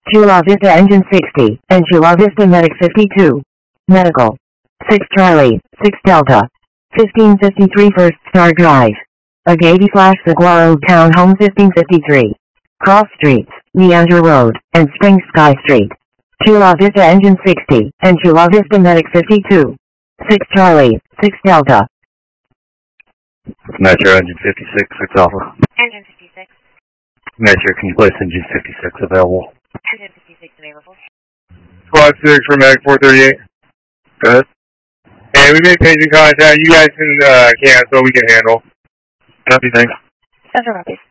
Chula Vista Engine 60, and Chula Vista Medic 52. Medical. 6 Charlie, 6 Delta. 1553 First Star Drive. Agave / Saguaro Townhome 1553. Cross Streets, Neander Road, and Spring Sky Street. Chula Vista Engine 60, and Chula Vista Medic 52. 6 Charlie, 6 Delta. Metro Engine 56, 6 Alpha. Engine 56. Metro, can you place Engine 56 available? Engine 56 available. Squad 6 for Medic 438. Go ahead. Hey, we made patient contact. You guys can cancel. We can handle. Copy, thanks. Central Rapids.